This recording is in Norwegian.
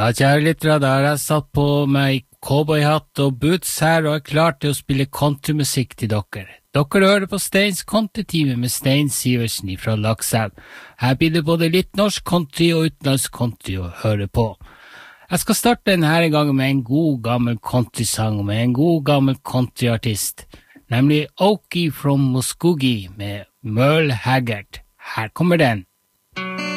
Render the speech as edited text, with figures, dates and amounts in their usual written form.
Ja, kjære lyttere, da har jeg satt på meg cowboyhatt og boots her og er klar til å spille countrymusikk til dere. Dere hører på Steins countrytime med Stein Sivertsen fra Lakselv. Her blir det både litt norsk country og utenlandsk country å høre på. Jeg skal starte denne gangen med en god gammel countrysang med en god gammel countryartist, nemlig Okie from Muskogee med Merle Haggard. Her kommer den.